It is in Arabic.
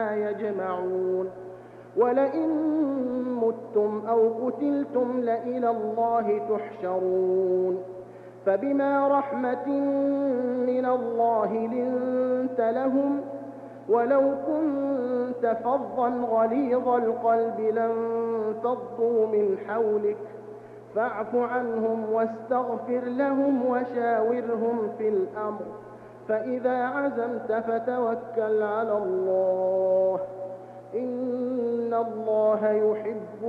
يجمعون ولئن متم أو قتلتم لإلى الله تحشرون فبما رحمة من الله لنت لهم ولو كنت فظا غليظ القلب لانفضوا من حولك فاعف عنهم واستغفر لهم وشاورهم في الأمر فإذا عزمت فتوكل على الله إن الله يحب